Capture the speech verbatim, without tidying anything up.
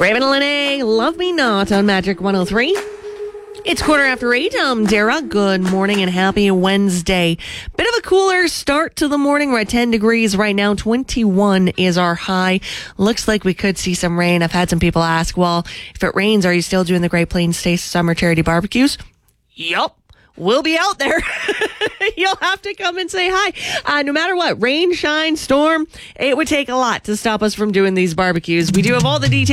Raven and Lene, Love Me Not on Magic one oh three. It's quarter after eight. I'm Dara. Good morning and happy Wednesday. Bit of a cooler start to the morning. We're at ten degrees right now. twenty-one is our high. Looks like we could see some rain. I've had some people ask, well, if it rains, are you still doing the Great Plains State Summer Charity Barbecues? Yup. We'll be out there. You'll have to come and say hi. Uh, no matter what, rain, shine, storm, it would take a lot to stop us from doing these barbecues. We do have all the details